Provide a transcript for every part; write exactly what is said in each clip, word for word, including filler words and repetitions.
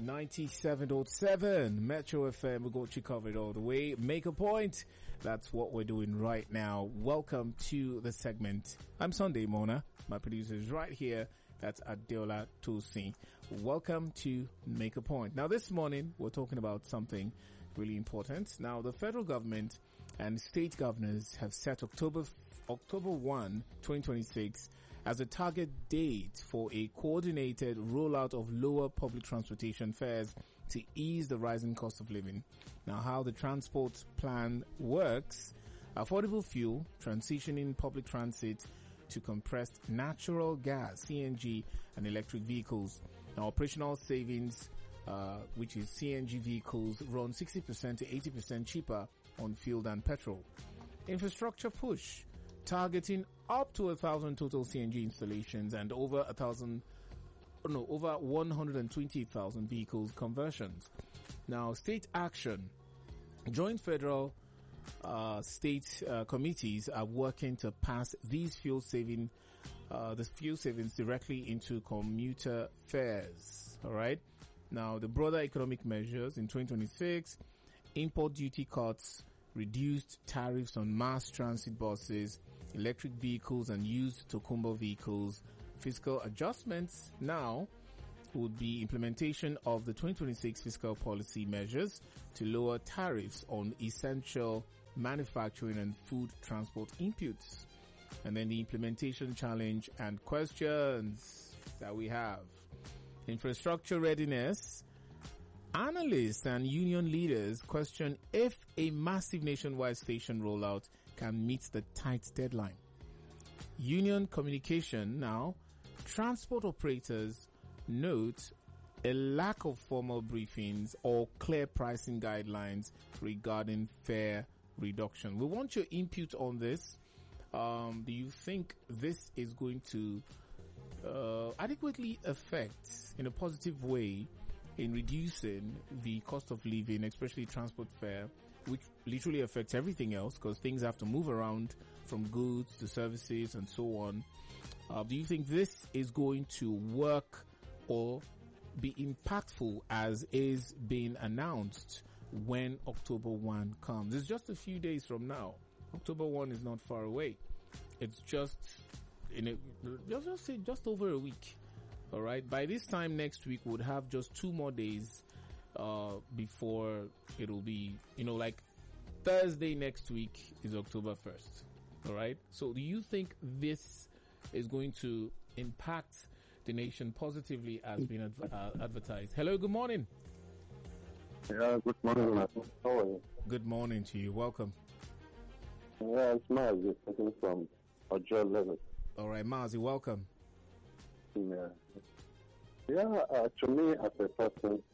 ninety-seven point seven Metro F M. We got you covered all the way. Make a point. That's what we're doing right now. Welcome to the segment. I'm Sunday Mona. My producer is right here. That's Adeola Tosin. Welcome to Make a Point. Now this morning we're talking about something really important. Now the federal government and state governors have set October October first, twenty twenty-six as a target date for a coordinated rollout of lower public transportation fares to ease the rising cost of living. Now how the transport plan works: affordable fuel, transitioning public transit to compressed natural gas, C N G, and electric vehicles. Now operational savings, uh, which is C N G vehicles, run sixty percent to eighty percent cheaper on fuel than petrol. Infrastructure push, targeting up to a thousand total C N G installations and over a thousand, no, over one hundred twenty thousand vehicles conversions. Now, state action. Joint federal uh, state uh, committees are working to pass these fuel saving, uh, the fuel savings directly into commuter fares. All right. Now, the broader economic measures in twenty twenty-six, import duty cuts, reduced tariffs on mass transit buses, electric vehicles and used Tokumbo vehicles. Fiscal adjustments now would be implementation of the twenty twenty-six fiscal policy measures to lower tariffs on essential manufacturing and food transport inputs. And then the implementation challenge and questions that we have. Infrastructure readiness. Analysts and union leaders question if a massive nationwide station rollout can meet the tight deadline. Union communication now. Transport operators note a lack of formal briefings or clear pricing guidelines regarding fare reduction. We want your input on this. Um, do you think this is going to uh, adequately affect in a positive way in reducing the cost of living, especially transport fare, which literally affects everything else because things have to move around from goods to services and so on? Uh, do you think this is going to work or be impactful as is being announced when October first comes? It's just a few days from now. October first is not far away. It's just in a, just, just say just over a week. All right. By this time next week, we'll have just two more days, uh, before it'll be, you know, like Thursday next week is October first. All right. So do you think this is going to impact the nation positively as being adv- uh, advertised? Hello. Good morning. Yeah. Good morning. How are you? Good morning to you. Welcome. Yeah, it's Mazi speaking from Ojo Level. All right, Mazi, welcome. Yeah. Yeah, uh, to me as a person,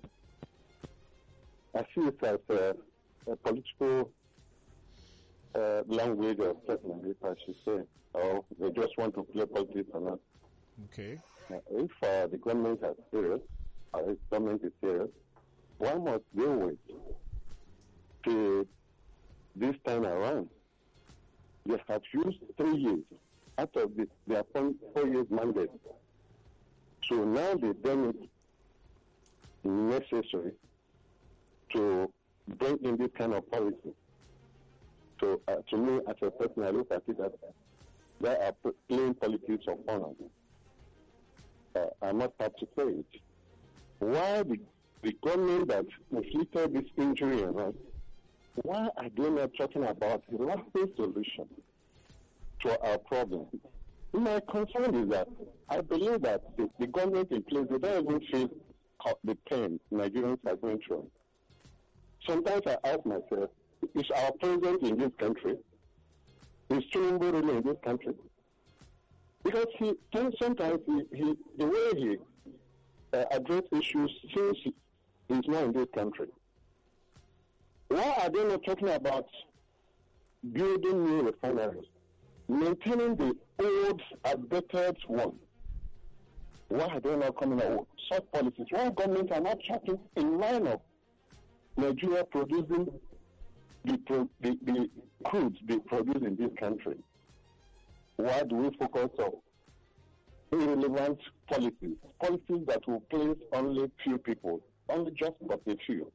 I see it as a, a political uh, language or statement, if I should say, or they just want to play politics or not. Okay. Uh, if uh, the government is serious, or if government is serious, why must they wait till this time around? They have used three years out of the, their four years mandate. So now they've done it necessary to bring in this kind of policy. So uh, to me, as a person, I look at it as they are playing politics of honor. Uh, I must have to say it. Why the, the government that inflicted this injury on us, why are they not talking about a lasting solution to our problem? My concern is that I believe that the, the government in place, they don't even feel the pain Nigerians are going through. Sometimes I ask myself, is our president in this country? Is Tinubu really in this country? Because he sometimes he, he the way he uh, addresses issues seems he's not in this country. Why are they not talking about building new refineries, maintaining the old, outdated one? Why are they not coming out with such policies? Why governments are not talking in line of Nigeria producing the, the, the crude they produce in this country? Why do we focus on irrelevant policies, policies that will please only few people, only just but a few.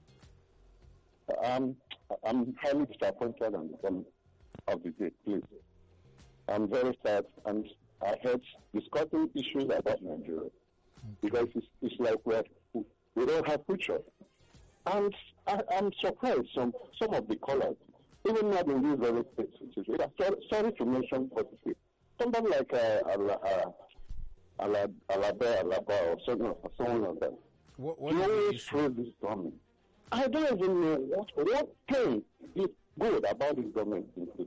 Um, I'm highly disappointed and um, of the day, please. I'm very sad, and I hate discussing issues about Nigeria because it's, it's like we're, we don't have future. And I, I'm surprised some some of the callers, even not in these very states. Sorry, sorry to mention policy. Somebody like uh, Alaba, Alaba, Alaba, or someone, or someone like that. What, what you is the always issue? throw this government. I don't even know what what thing is good about this government.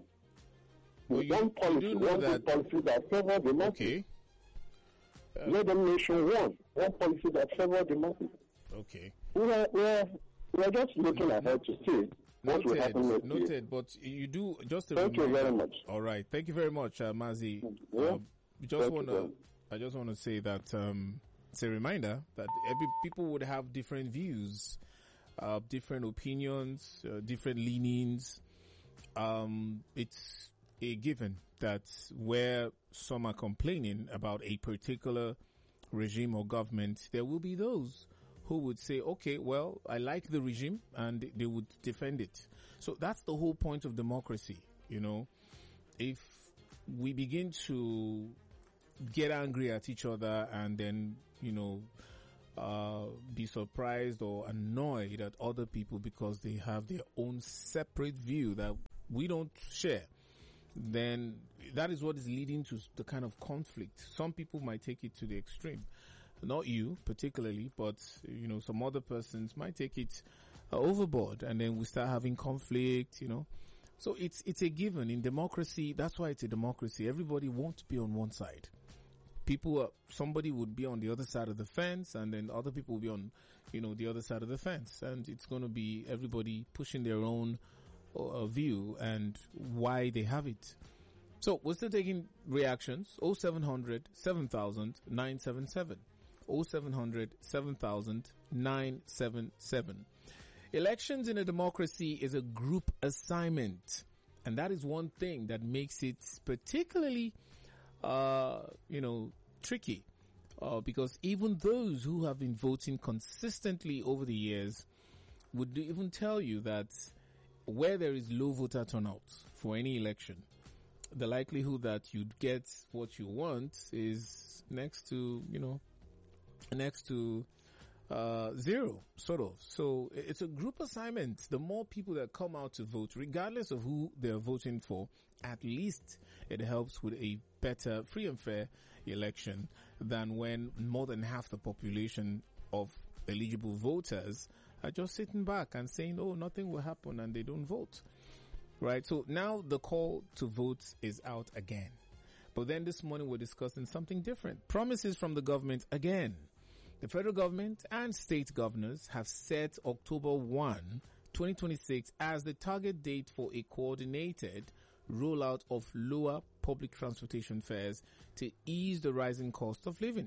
Well, you, one policy, you do know one that, policy that favors the masses. okay. Uh, Let them nation one, one policy that favors the masses. Okay. We are, we are, we are just looking No, ahead to see what will Noted, happen next year. noted, but you do just a Thank you reminder. very much. All right, thank you very much, uh, Mazi. Yeah. Uh, we just Thank you want very to, much. I just want to say that um, it's a reminder that every people would have different views, uh, different opinions, uh, different leanings. Um, it's a given that where some are complaining about a particular regime or government, there will be those who would say, okay, well, I like the regime, and they would defend it. So that's the whole point of democracy, you know. If we begin to get angry at each other and then, you know, uh, be surprised or annoyed at other people because they have their own separate view that we don't share, then that is what is leading to the kind of conflict. Some people might take it to the extreme. Not you particularly, but, you know, some other persons might take it uh, overboard, and then we start having conflict, you know. So it's it's a given in democracy. That's why it's a democracy. Everybody won't be on one side. People, are, somebody would be on the other side of the fence, and then other people will be on, you know, the other side of the fence, and it's going to be everybody pushing their own uh, view and why they have it. So we're still taking reactions. oh seven hundred, seven thousand, nine seven seven. oh seven hundred, seven thousand, nine seven seven. Elections in a democracy is a group assignment, and that is one thing that makes it particularly, uh, you know, tricky, uh, because even those who have been voting consistently over the years would even tell you that where there is low voter turnout for any election, the likelihood that you'd get what you want is next to, you know, next to uh, zero, sort of. So it's a group assignment. The more people that come out to vote, regardless of who they're voting for, at least it helps with a better, free and fair election than when more than half the population of eligible voters are just sitting back and saying, oh, nothing will happen, and they don't vote. Right? So now the call to vote is out again. But then this morning we're discussing something different. Promises from the government again. The federal government and state governors have set October first, twenty twenty-six as the target date for a coordinated rollout of lower public transportation fares to ease the rising cost of living.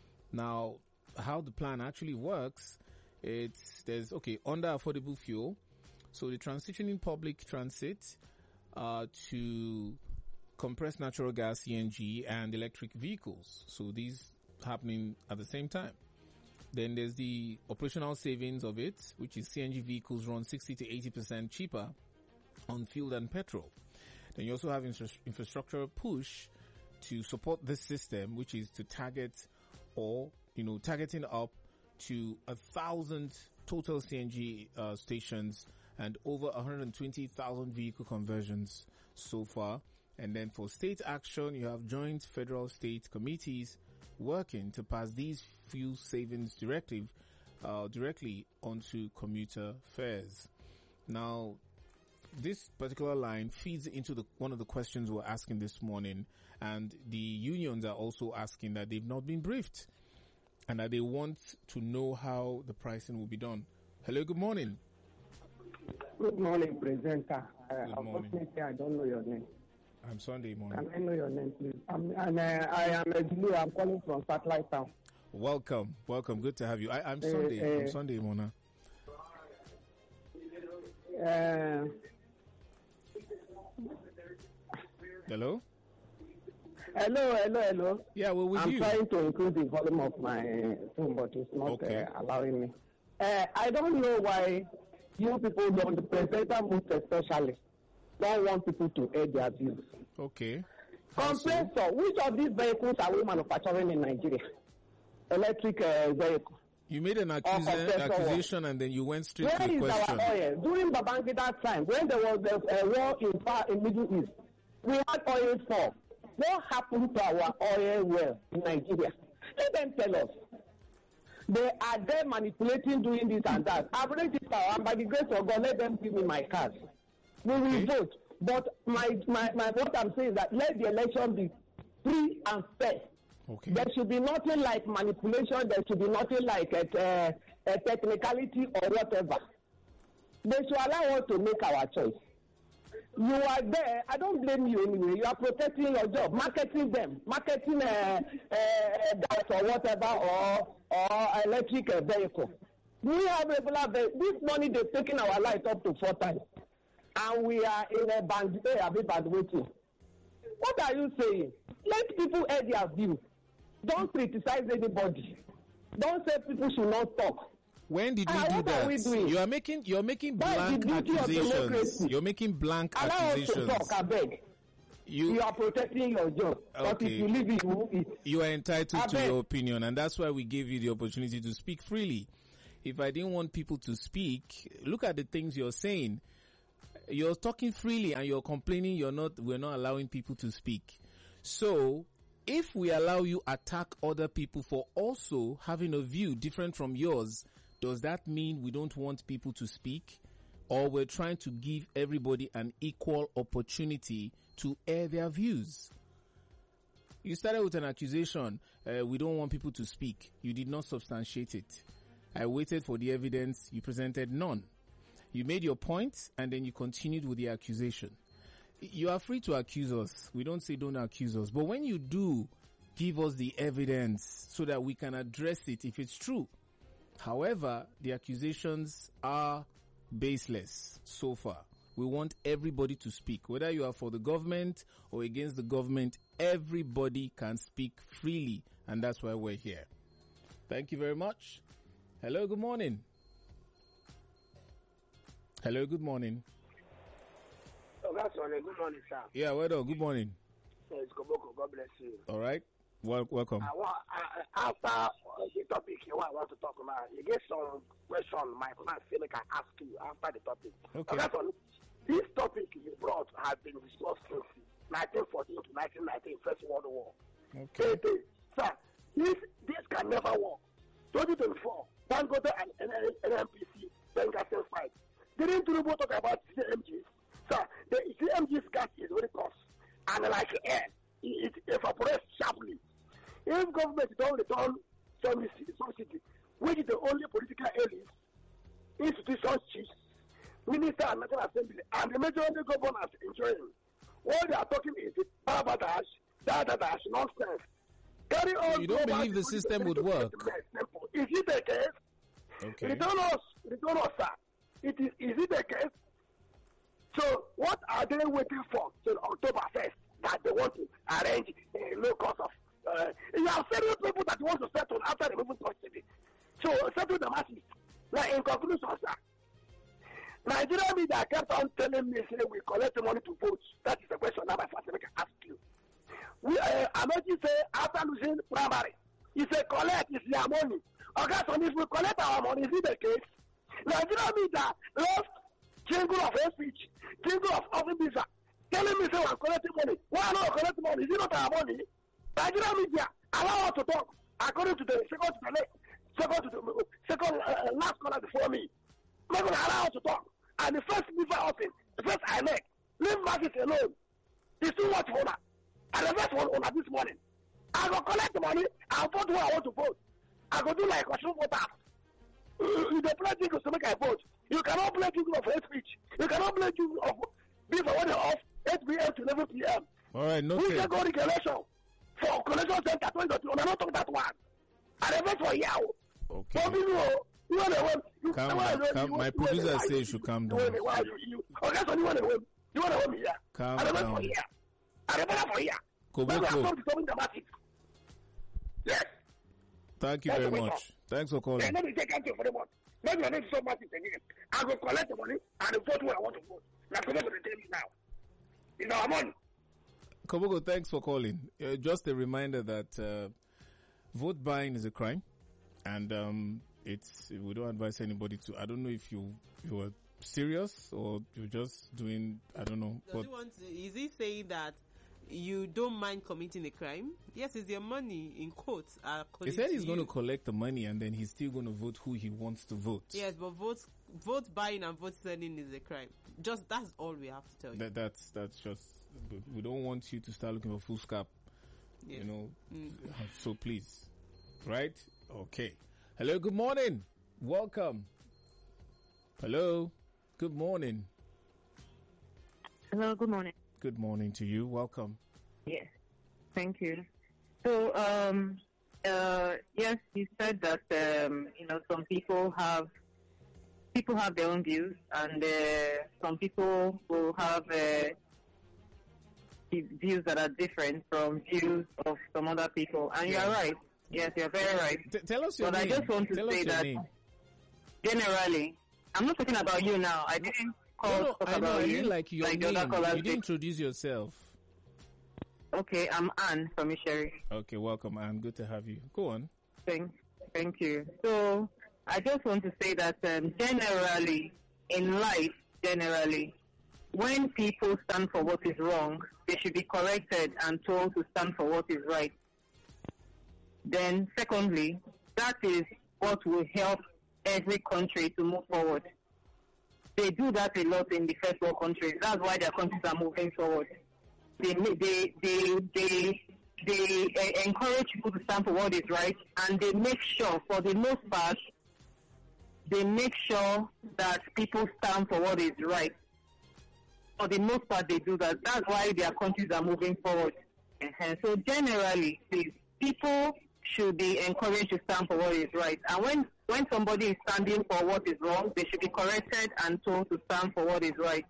Now, how the plan actually works, it's, there's, okay, under affordable fuel, so the transition in public transit uh, to compressed natural gas, C N G, and electric vehicles. So these happening at the same time. Then there's the operational savings of it, which is C N G vehicles run sixty to eighty percent cheaper on fuel than petrol. Then you also have infra- infrastructure push to support this system, which is to target or, you know, targeting up to a thousand total C N G uh, stations and over one hundred twenty thousand vehicle conversions so far. And then for state action, you have joint federal state committees working to pass these fuel savings directive uh, directly onto commuter fares. Now, this particular line feeds into the one of the questions we're asking this morning, and the unions are also asking that they've not been briefed and that they want to know how the pricing will be done. Hello, good morning. Good morning, presenter. Uh, Good morning. Unfortunately, I don't know your name. I'm Sunday morning. Can I know your name, please? Um, and uh, I am Ejulu. I'm calling from Satellite Town. Welcome, welcome. Good to have you. I, I'm Uh, Sunday. I'm uh, Sunday, Mona. Uh, Hello? hello, hello, hello. Yeah, we're with I'm you. trying to increase the volume of my phone, but it's not Okay. uh, allowing me. Uh, I don't know why you people don't, the presenter most especially, don't want people to air their views. Okay. How so? Compressor, which of these vehicles are we manufacturing in Nigeria? Electric uh, vehicle. You made an accusa- accusation and then you went straight Where to the is question. our oil? During Babangida time, when there was a, a war in far in Middle East, we had oil for. What happened to our oil well in Nigeria? Let them tell us. They are there manipulating, doing this and that. I've read it out, and by the grace of God, let them give me my card. We will Okay. vote. But my, my, my what I'm saying is that let the election be free and fair. Okay. There should be nothing like manipulation. There should be nothing like a, a, a technicality or whatever. They should allow us to make our choice. You are there. I don't blame you anyway. You are protecting your job, marketing them, marketing uh, uh, gas or whatever, or or electric uh, vehicle. We have regular vehicle. This money they've taken our light up to four times, and we are in a band a bit bad waiting. What are you saying? Let people air their view. Don't criticize anybody. Don't say people should not talk. When did we Ah, do what are we that? doing? You are making you're making That is blank the beauty of accusations. democracy. You're making blank Allow us to accusations. talk, I beg. You You are protecting your job. But Okay. if you leave it, you will be. you are entitled I to beg. your opinion, and that's why we gave you the opportunity to speak freely. If I didn't want people to speak, look at the things you're saying. You're talking freely and you're complaining you're not we're not allowing people to speak. So if we allow you attack other people for also having a view different from yours, does that mean we don't want people to speak? Or we're trying to give everybody an equal opportunity to air their views? You started with an accusation, uh, we don't want people to speak. You did not substantiate it. I waited for the evidence, you presented none. You made your point and then you continued with the accusation. You are free to accuse us. We don't say don't accuse us. But when you do, give us the evidence so that we can address it if it's true. However, the accusations are baseless so far. We want everybody to speak. Whether you are for the government or against the government, everybody can speak freely. And that's why we're here. Thank you very much. Hello, good morning. Hello, good morning. Oh, that's all. Good morning, sir. Yeah, well done. Good morning. Uh, It's Koboko. God bless you. All right. Well, welcome. I want, I, after uh, the topic, you want, I want to talk about, you get some question my man say I can ask you after the topic. Okay. That's all. This topic you brought has been discussed since nineteen fourteen to nineteen nineteen, First World War. Okay. They, they, sir, this, this can never work. twenty twenty-four, Dangote and N M P C, Bengasen fight. Didn't Tinubu talk about C M Gs? Sir, the C M G's gas is very cost. And like air, it, it evaporates sharply. If government don't return some subsidy, which is the only political elites, institutions, chiefs, minister and national assembly, and the majority governors enjoying, what they are talking is babadash, dadadash, nonsense. Carry on. You don't believe the system would work? Is it the case? Okay. Return us, return us, sir. It is, is it the case? So what are they waiting for till October first that they want to arrange a low cost of? Uh, you have several people that want to settle after the movement subsidy. So settle the masses. Like in conclusion, sir, Nigeria media kept on telling me, say we collect the money to vote. That is the question now my first can ask you. We, uh, Amechi say after losing primary, he say collect is their money. Okay, so if we collect our money, is it the case? Nigeria media lost jingle of hate speech, jingle of office visa, telling me say we're collecting money. Why not collect money? Is it not our money? Nigeria media allow us to talk according to the second to the second to the second uh, last caller before me. Not going to allow us to talk. And the first visa office, the first I make, leave market alone. It's too much for that. And the first one on this morning. I go collect the money and vote who I want to vote. I go do like Russian voters. You dey play jingle to make I vote. You cannot play jingle of hate speech. You cannot play jingle of be for when off eight p m to eleven p m All right, no. We can go regulation for collection center twenty twenty. We not talk that one. And the for here. Okay. But you know, you want to win. You Calm want down. to win. Calm- You my want- producer you want to says win. you should calm You down. want to win. You- you- Okay, so you want to win. You want to win here. Calm And the down. for here. And the for here. Koboko. When we are talking to something dramatic. Yes. Thank you Thank very you, much. Thanks for calling. Then let me take out for the month. Maybe I need so much again. I will collect the money and vote where I want to vote. Like I'm going to tell you now. You know, I'm on. Kobogo, thanks for calling. Uh, just a reminder that uh, vote buying is a crime, and um, it's we don't advise anybody to. I don't know if you you are serious or you're just doing. I don't know. Does But he want to, is he saying that you don't mind committing a crime? Yes, it's your money in quotes. he said he's going to collect the money and then he's still going to vote who he wants to vote. Yes, but vote vote buying and vote selling is a crime. Just that's all we have to tell you. That that's that's just. We don't want you to start looking for full scalp. Yes. You know. Mm. So please, right? Okay. Hello. Good morning. Welcome. Hello. Good morning. Hello, good morning. Good morning to you. Welcome. Yes, thank you. So, um, uh, yes, you said that, um, you know, some people have, people have their own views, and uh, some people will have uh, views that are different from views of some other people. And Yeah. you're right. Yes, you're very right. T- tell us your But name. I just want to tell say us your that name. generally, I'm not talking about you now. I didn't call No, no, talk I know. about I you mean, like your like the other name. callers You did. didn't introduce yourself. Okay, I'm Anne from Isheri. Okay, welcome, and good to have you. Go on. Thank, thank you. So I just want to say that um, generally, in life, generally, when people stand for what is wrong, they should be corrected and told to stand for what is right. Then, secondly, that is what will help every country to move forward. They do that a lot in the first world countries. That's why their countries are moving forward. They they they they they uh, encourage people to stand for what is right, and they make sure, for the most part, they make sure that people stand for what is right. For the most part, they do that. That's why their countries are moving forward. Uh-huh. So generally, please, people should be encouraged to stand for what is right. And when, when somebody is standing for what is wrong, they should be corrected and told to stand for what is right.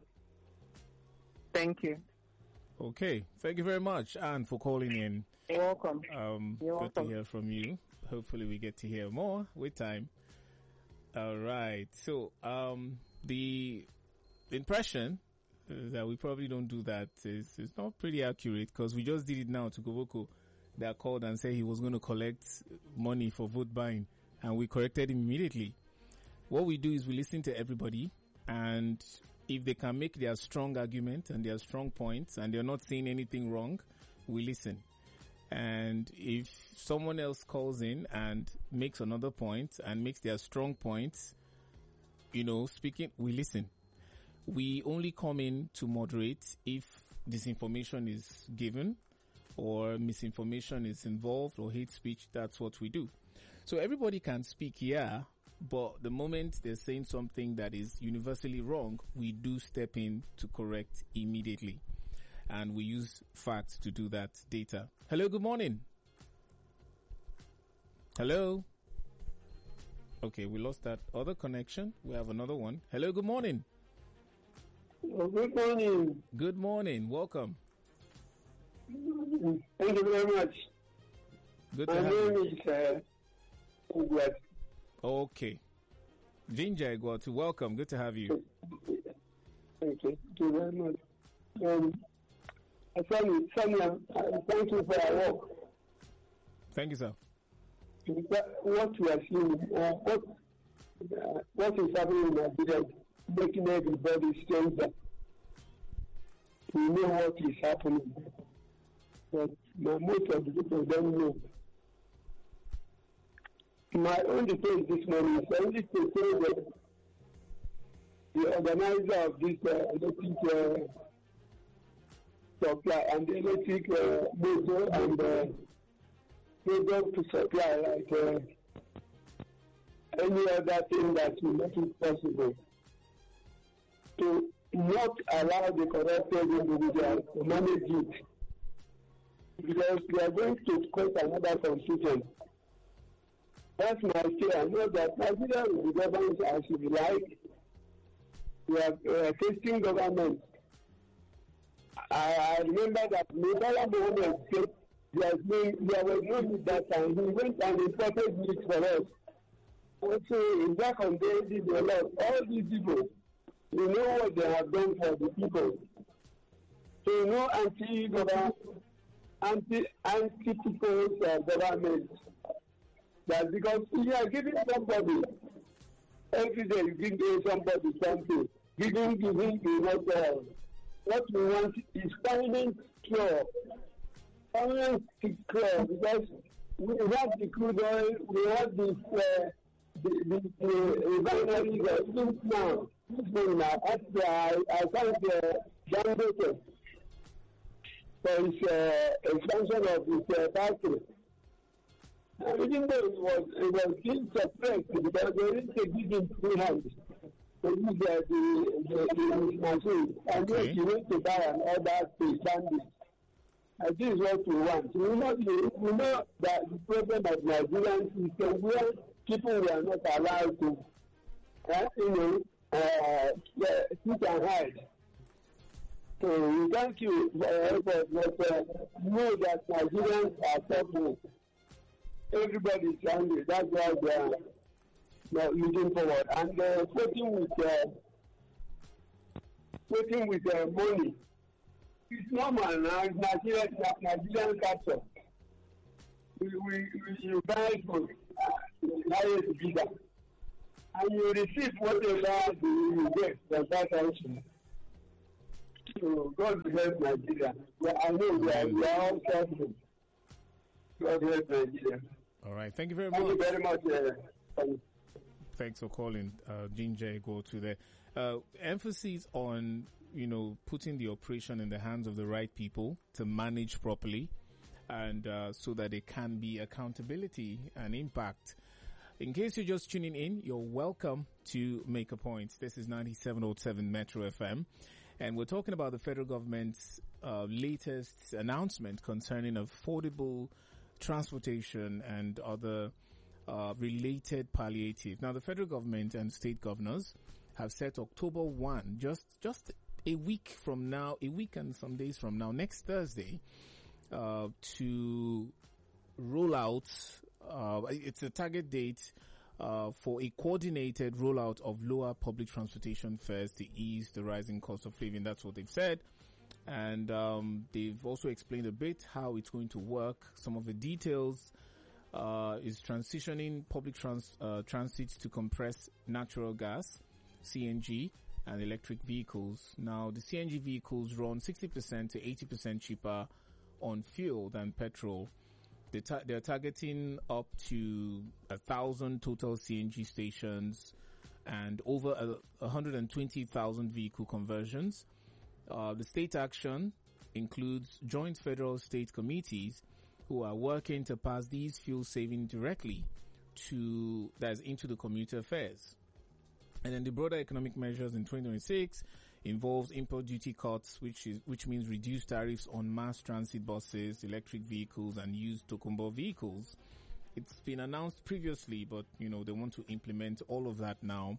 Thank you. Okay. Thank you very much, Anne, for calling in. You're welcome. Um, You're good welcome. to hear from you. Hopefully we get to hear more with time. All right. So, um, the impression uh, that we probably don't do that is, is not pretty accurate, because we just did it now to Goboko that called and said he was going to collect money for vote buying, and we corrected him immediately. What we do is we listen to everybody, and if they can make their strong argument and their strong points and they're not saying anything wrong, we listen. And if someone else calls in and makes another point and makes their strong points, you know, speaking, we listen. We only come in to moderate if disinformation is given or misinformation is involved or hate speech. That's what we do. So everybody can speak here, but the moment they're saying something that is universally wrong, we do step in to correct immediately. And we use facts to do that, data. Hello, good morning. Hello. Okay, we lost that other connection. We have another one. Hello, good morning. Oh, good morning. Good morning. Welcome. Thank you very much. Good to My have you. name is uh, Edward. Okay. Ginger Iguatu, welcome. Good to have you. Thank you. Thank you very much. Um, Sammy, Sammy, uh, thank you for your work. Thank you, sir. What we are seeing, uh, what, uh, what is happening in Nigeria, making everybody stranger. We know what is happening, but most of the people don't know. My own defense this morning is only to say that the organizer of this uh, electric uh, supply and the electric uh, motor and uh, product to supply, like uh, any other thing that will make it possible to not allow the corrupted individual to manage it, because they are going to cause another confusion. That's my fear. I know that Nigeria will be governed as we like. We are uh, facing government. I, I remember that Mubala Mohammed said there was no, there was no need that time. He went and imported meat for us also in that context, a lot. All these people, you know what they have done for the people. So you know, anti-government, anti anti-people's uh, government. That because you are giving somebody every day, you give somebody something. Giving, giving, is not uh, what we want is permanent cure. Permanent cure because we have the crude oil, we have this, uh, the, the, the refinery that now. Now, actually, I, I thank uh, Dangote for his uh, expansion of his uh, factory. And even though it was, it was being suppressed because they didn't give him free hands to use uh, the, the, the machine. And Okay. then he went to buy an order to stand it. And this is what we want. We know, the, we know that the problem of Nigerian system where people were not allowed to, uh, you know, uh, sit and hide. So we thank you for your effort, but uh, know that Nigerians are suffering. Everybody is angry. That's why they are not looking forward. And uh, working with uh, working with uh, money. It's normal now. It's Nigerian, Nigerian culture. We, we, we, you buy food, uh, highest bidder. And you receive whatever you get from that country. So God will help Nigeria. Well, I know we are, we are all suffering. God help Nigeria. All right. Thank you very Thank you much. very much. Uh, thank you. Thanks for calling, uh, Ginger. Go to there. Uh, emphasis on, you know, putting the operation in the hands of the right people to manage properly, and uh, so that there can be accountability and impact. In case you're just tuning in, you're welcome to Make a Point. This is ninety-seven point seven Metro F M, and we're talking about the federal government's uh, latest announcement concerning affordable transportation and other uh, related palliative. Now, the federal government and state governors have set October first, just just a week from now, a week and some days from now, next Thursday, uh, to roll out. Uh, it's a target date uh, for a coordinated rollout of lower public transportation fares to ease the rising cost of living. That's what they've said. And um, they've also explained a bit how it's going to work. Some of the details uh, is transitioning public trans- uh, transit to compressed natural gas, C N G, and electric vehicles. Now, the C N G vehicles run sixty percent to eighty percent cheaper on fuel than petrol. They ta- they're targeting up to a thousand total C N G stations and over a, one hundred twenty thousand vehicle conversions. Uh, the state action includes joint federal state committees who are working to pass these fuel savings directly to, that's into the commuter fares. And then the broader economic measures in twenty twenty-six involves import duty cuts, which is, which means reduced tariffs on mass transit buses, electric vehicles, and used Tokumbo vehicles. It's been announced previously, but, you know, they want to implement all of that now.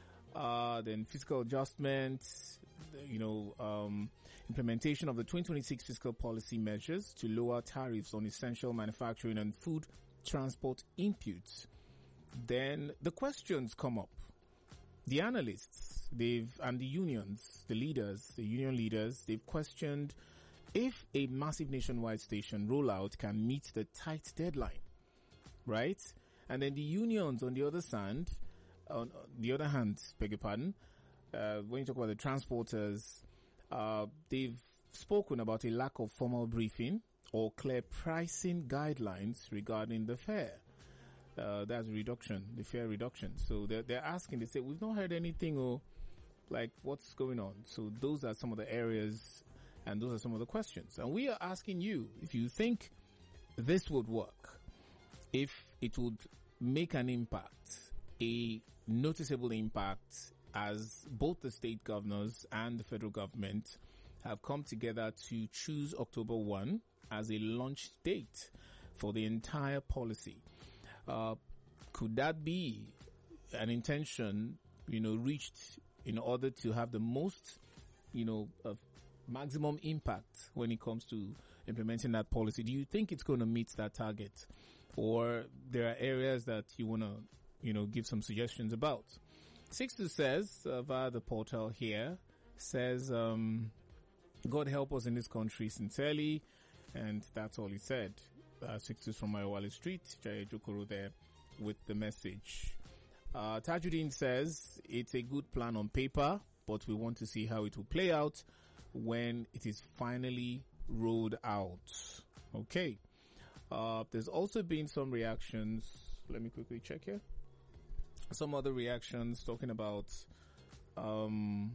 Uh, then fiscal adjustments, you know, um, implementation of the twenty twenty-six fiscal policy measures to lower tariffs on essential manufacturing and food transport inputs. Then the questions come up. The analysts, they've, and the unions, the leaders, the union leaders, they've questioned if a massive nationwide station rollout can meet the tight deadline, right? And then the unions on the other hand, on the other hand, beg your pardon, uh, when you talk about the transporters, uh, they've spoken about a lack of formal briefing or clear pricing guidelines regarding the fare. Uh, that's a reduction, the fare reduction. So they're, they're asking, they say, we've not heard anything or like what's going on. So those are some of the areas and those are some of the questions. And we are asking you if you think this would work, if it would make an impact, a noticeable impact, as both the state governors and the federal government have come together to choose October first as a launch date for the entire policy. Uh, could that be an intention, you know, reached in order to have the most, you know, uh, maximum impact when it comes to implementing that policy? Do you think it's going to meet that target? Or there are areas that you want to you know, give some suggestions about. Sixtu says, uh, via the portal here, says, um, God help us in this country sincerely. And that's all he said. Uh, Sixtus from Mayawali Street, Jaya Jokoro there with the message. Uh, Tajuddin says, it's a good plan on paper, but we want to see how it will play out when it is finally rolled out. Okay. Uh, there's also been some reactions. Let me quickly check here. Some other reactions talking about, um,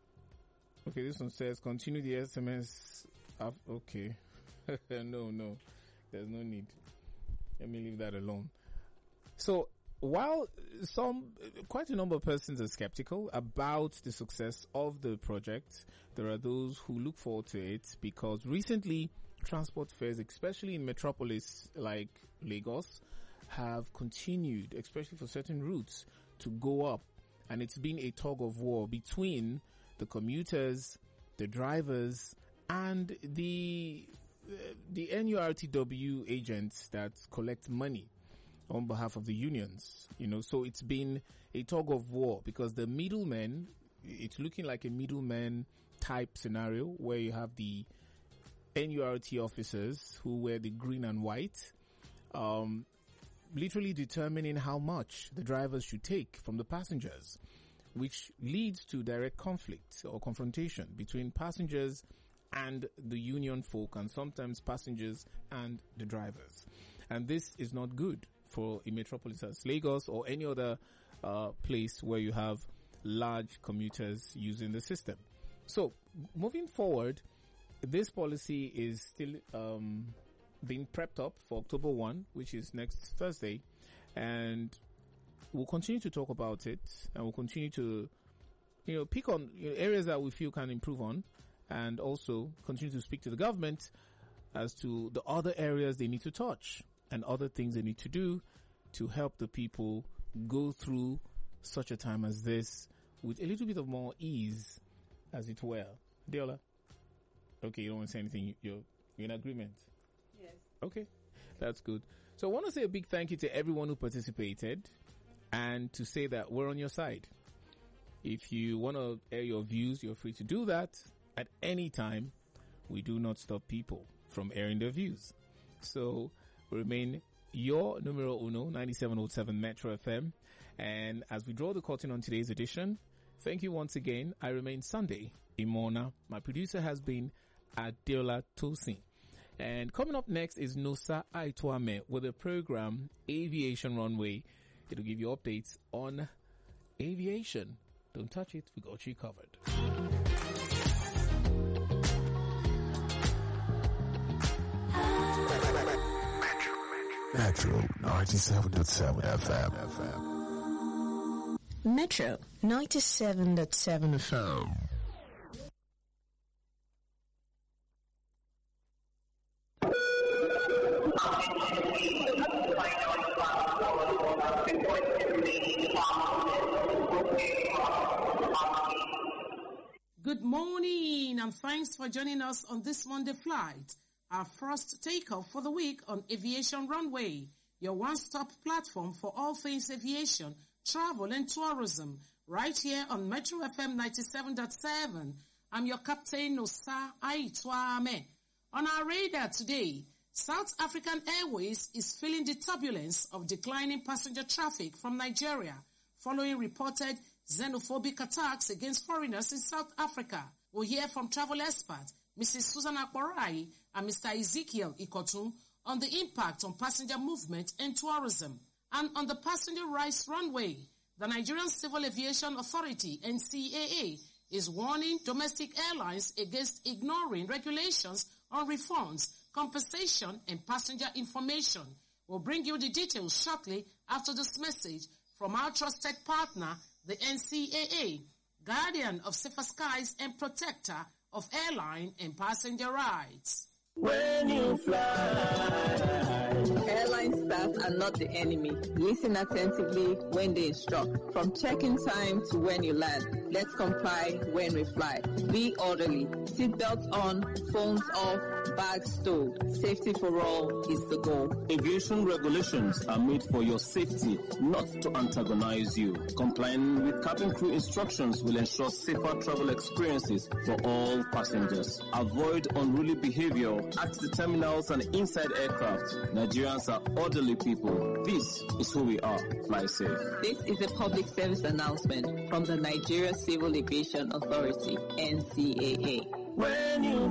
okay, this one says, continue the S M S. Af- okay. no, no, there's no need. Let me leave that alone. So, while some, quite a number of persons are skeptical about the success of the project, there are those who look forward to it because recently transport fares, especially in metropolis like Lagos, have continued, especially for certain routes, to go up. And it's been a tug of war between the commuters, the drivers, and the uh, the N U R T W agents that collect money on behalf of the unions. You know, so it's been a tug of war because the middlemen, it's looking like a middleman type scenario where you have the N U R T officers who wear the green and white, um, literally determining how much the drivers should take from the passengers, which leads to direct conflict or confrontation between passengers and the union folk, and sometimes passengers and the drivers. And this is not good for a metropolis as Lagos or any other uh, place where you have large commuters using the system. So, moving forward, this policy is still um, being prepped up for October first, which is next Thursday, and we'll continue to talk about it, and we'll continue to, you know, pick on you know, areas that we feel can improve on, and also continue to speak to the government as to the other areas they need to touch and other things they need to do to help the people go through such a time as this with a little bit of more ease, as it were. Deola? Okay, you don't want to say anything. You're, you're in agreement? Yes. Okay, that's good. So I want to say a big thank you to everyone who participated and to say that we're on your side. If you want to air your views, you're free to do that at any time. We do not stop people from airing their views. So remain your numero uno, ninety-seven point seven Metro F M. And as we draw the curtain on today's edition, thank you once again. I remain Sunday Imona. My producer has been Adeola Tosin. And coming up next is Nosa Aitwame with the program Aviation Runway. It'll give you updates on aviation. Don't touch it. We got you covered. Metro ninety-seven point seven F M. Metro ninety-seven point seven F M. Good morning and thanks for joining us on this Monday flight. Our first takeoff for the week on Aviation Runway, your one-stop platform for all things aviation, travel and tourism, right here on Metro F M ninety-seven point seven. I'm your captain, Nosa Aitwame. On our radar today, South African Airways is feeling the turbulence of declining passenger traffic from Nigeria following reported xenophobic attacks against foreigners in South Africa. We'll hear from travel expert Missus Susan Akwarai and Mister Ezekiel Ikotu on the impact on passenger movement and tourism. And on the passenger rights runway, the Nigerian Civil Aviation Authority, N C A A, is warning domestic airlines against ignoring regulations on refunds, compensation, and passenger information. We'll bring you the details shortly after this message from our trusted partner, the N C A A, guardian of safer skies and protector of airline and passenger rights. When you fly Airline staff are not the enemy. Listen attentively when they instruct. From check-in time to when you land, let's comply when we fly. Be orderly. Seatbelts on, phones off, bags stowed. Safety for all is the goal. Aviation regulations are made for your safety, not to antagonize you. Complying with cabin crew instructions will ensure safer travel experiences for all passengers. Avoid unruly behavior at the terminals and inside aircraft. Nigerians are orderly people. This is who we are. Fly safe. This is a public service announcement from the Nigeria Civil Aviation Authority, N C A A. When you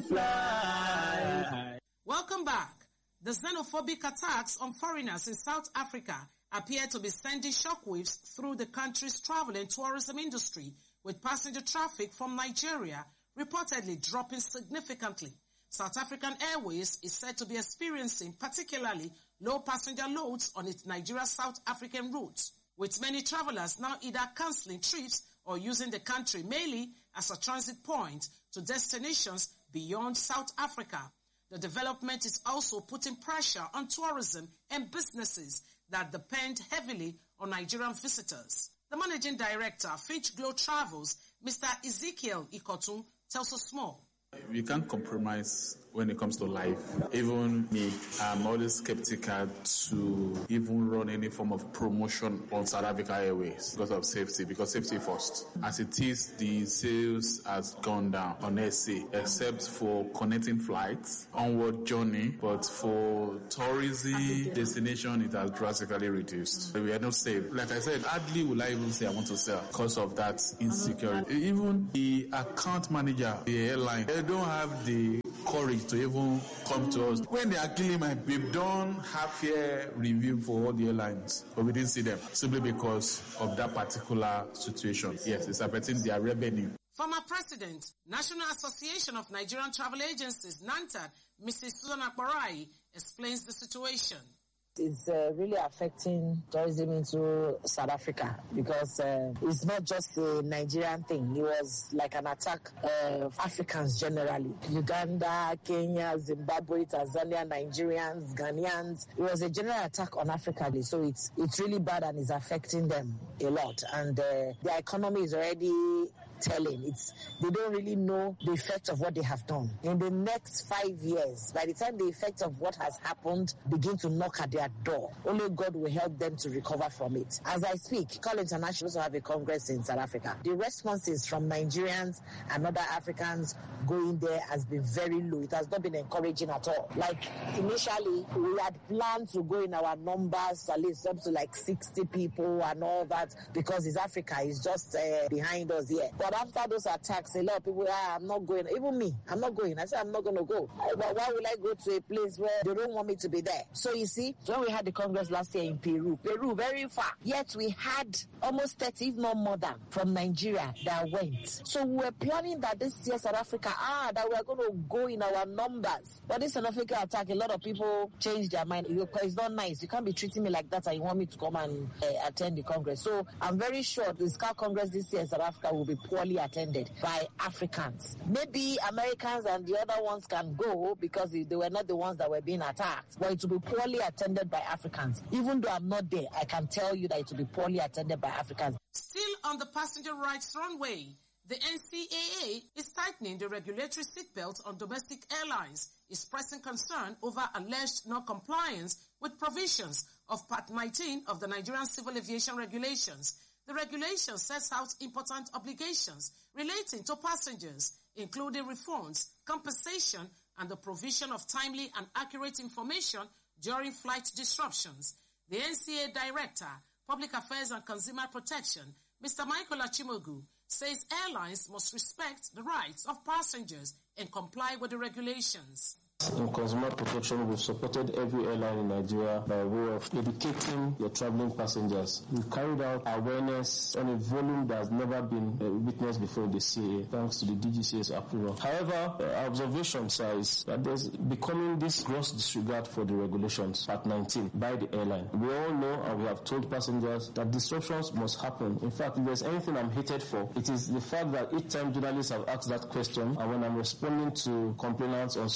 fly. Welcome back. The xenophobic attacks on foreigners in South Africa appear to be sending shockwaves through the country's travel and tourism industry, with passenger traffic from Nigeria reportedly dropping significantly. South African Airways is said to be experiencing particularly low passenger loads on its Nigeria-South African routes, with many travelers now either cancelling trips or using the country mainly as a transit point to destinations beyond South Africa. The development is also putting pressure on tourism and businesses that depend heavily on Nigerian visitors. The managing director of Finch Glow Travels, Mister Ezekiel Ikotun, tells us more. We can't compromise when it comes to life. Even me, I'm always skeptical to even run any form of promotion on South Africa Airways because of safety, because safety first. As it is, the sales has gone down on S A, except for connecting flights, onward journey, but for tourism destination, it has drastically reduced. We are not safe. Like I said, hardly will I even say I want to sell because of that insecurity. Even the account manager, the airline, they don't have the courage to even come to us. When they are killing my babe, done half-year review for all the airlines, but we didn't see them simply because of that particular situation. Yes, it's affecting their revenue. Former President, National Association of Nigerian Travel Agencies, NANTAD, Missus Susan Akbarai, explains the situation. It's uh, really affecting tourism into South Africa because uh, it's not just a Nigerian thing. It was like an attack of Africans generally. Uganda, Kenya, Zimbabwe, Tanzania, Nigerians, Ghanaians. It was a general attack on Africa. So it's it's really bad and it's affecting them a lot. And uh, their economy is already telling. It's they don't really know the effect of what they have done. In the next five years, by the time the effect of what has happened begin to knock at their door, only God will help them to recover from it. As I speak, Call International also have a congress in South Africa. The responses from Nigerians and other Africans going there has been very low. It has not been encouraging at all. Like initially, we had planned to go in our numbers at least up to like sixty people and all that because it's Africa. It's just uh, behind us here. But after those attacks, a lot of people, ah, I'm not going. Even me, I'm not going. I said, I'm not going to go. But why will I go to a place where they don't want me to be there? So you see, when we had the Congress last year in Peru, Peru, very far. Yet we had almost thirty, if not more than, from Nigeria that went. So we were planning that this year, South Africa, ah, that we are going to go in our numbers. But this South Africa attack, a lot of people changed their mind. It's not nice. You can't be treating me like that and you want me to come and uh, attend the Congress. So I'm very sure the SCAR Congress this year in South Africa will be poorly attended by Africans. Maybe Americans and the other ones can go because they were not the ones that were being attacked. But it will be poorly attended by Africans. Even though I'm not there, I can tell you that it will be poorly attended by Africans. Still on the passenger rights runway, the N C A A is tightening the regulatory seatbelt on domestic airlines, expressing concern over alleged non-compliance with provisions of Part nineteen of the Nigerian Civil Aviation Regulations. The regulation sets out important obligations relating to passengers, including refunds, compensation, and the provision of timely and accurate information during flight disruptions. The N C A A Director, Public Affairs and Consumer Protection, Mister Michael Achimogu, says airlines must respect the rights of passengers and comply with the regulations. In consumer protection, we've supported every airline in Nigeria by way of educating your traveling passengers. We've carried out awareness on a volume that has never been uh, witnessed before in the C A A, thanks to the D G C A's approval. However, uh, our observation, sir, is that there's becoming this gross disregard for the regulations, Part nineteen, by the airline. We all know and we have told passengers that disruptions must happen. In fact, if there's anything I'm hated for, it is the fact that each time journalists have asked that question, and when I'm responding to complainants on social media,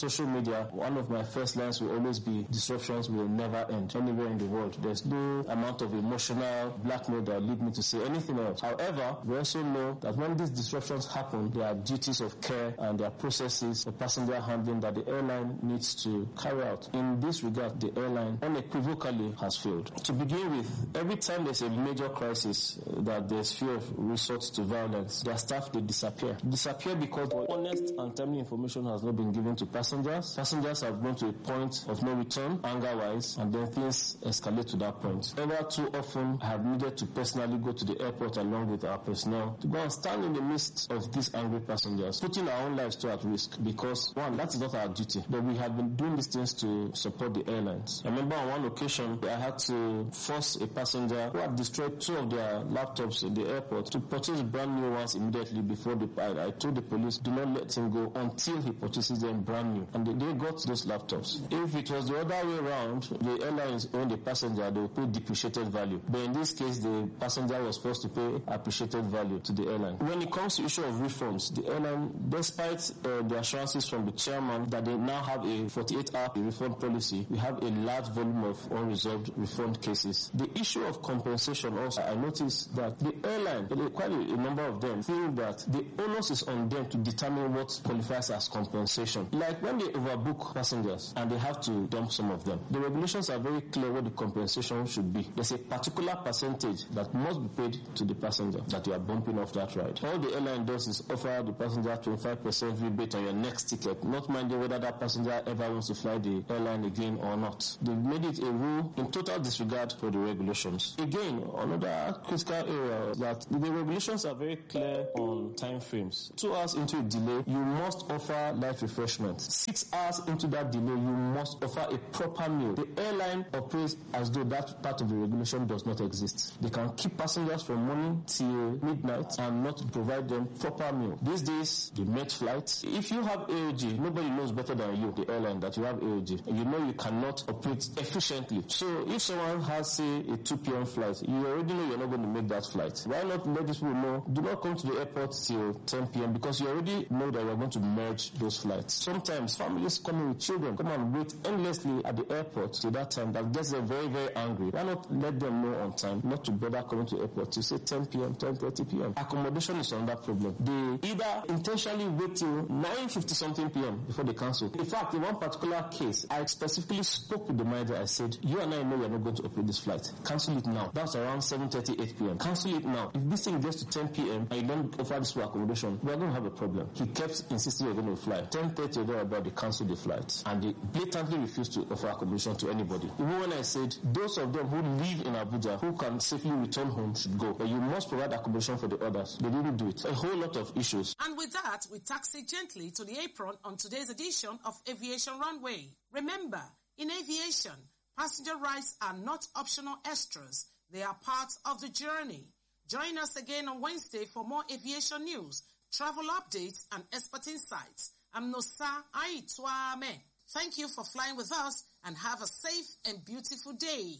media, one of my first lines will always be disruptions will never end anywhere in the world. There's no amount of emotional blackmail that will lead me to say anything else. However, we also know that when these disruptions happen, there are duties of care and there are processes of passenger handling that the airline needs to carry out. In this regard, the airline unequivocally has failed. To begin with, every time there's a major crisis uh, that there's fear of resort to violence, their staff, they disappear. Disappear because honest and timely information has not been given to passengers. Passengers have gone to a point of no return, anger-wise, and then things escalate to that point. Ever too often, I have needed to personally go to the airport along with our personnel to go and stand in the midst of these angry passengers, putting our own lives to at risk because, one, that is not our duty, but we have been doing these things to support the airlines. I remember on one occasion, I had to force a passenger who had destroyed two of their laptops in the airport to purchase brand new ones immediately before the I, I told the police, do not let him go until he purchases them brand new. And they, they got those laptops. If it was the other way around, the airlines own the passenger, they will pay depreciated value. But in this case, the passenger was forced to pay appreciated value to the airline. When it comes to issue of refunds, the airline, despite uh, the assurances from the chairman that they now have a forty-eight hour refund policy, we have a large volume of unresolved refund cases. The issue of compensation also, I noticed that the airline, quite a, a number of them, feel that the onus is on them to determine what qualifies as compensation. Like when they overbook passengers and they have to dump some of them, the regulations are very clear what the compensation should be. There's a particular percentage that must be paid to the passenger that you are bumping off that ride. All the airline does is offer the passenger twenty-five percent rebate on your next ticket, not minding whether that passenger ever wants to fly the airline again or not. They've made it a rule in total disregard for the regulations. Again, another critical area is that the regulations are very clear on time frames. Two hours into a delay, you must offer light refreshment. Six hours into that delay, you must offer a proper meal. The airline operates as though that part of the regulation does not exist. They can keep passengers from morning till midnight and not provide them proper meal. These days, the Met flights, if you have A O G, nobody knows better than you, the airline, that you have A O G. You know you cannot operate efficiently. So if someone has, say, a two p.m. flight, you already know you're not going to make that flight. Why not let these people know, do not come to the airport till ten p.m. because you already know that you're going to merge those flights. Sometimes families coming with children come and wait endlessly at the airport till that time. That gets them very, very angry. Why not let them know on time, not to bother coming to the airport till say ten p.m., ten thirty p.m. Accommodation is another problem. They either intentionally wait till nine fifty something p.m. before they cancel. In fact, in one particular case, I specifically spoke with the manager. I said, you and I know you're not going to operate this flight. Cancel it now. That's around seven thirty, eight p.m. Cancel it now. If this thing gets to ten p.m. and you don't offer this for accommodation, we're going to have a problem. He kept insisting you're going to fly. ten thirty or thereabout, they canceled the flight. And they blatantly refused to offer accommodation to anybody. Even when I said, those of them who live in Abuja, who can safely return home, should go. But you must provide accommodation for the others. They didn't do it. A whole lot of issues. And with that, we taxi gently to the apron on today's edition of Aviation Runway. Remember, in aviation, passenger rights are not optional extras. They are part of the journey. Join us again on Wednesday for more aviation news, travel updates, and expert insights. I'm Nosa Aitwame. Thank you for flying with us and have a safe and beautiful day.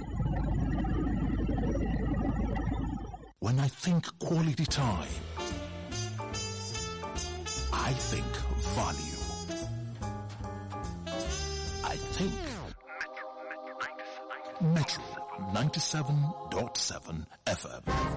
When I think quality time, I think value. I think Metro ninety-seven point seven F M.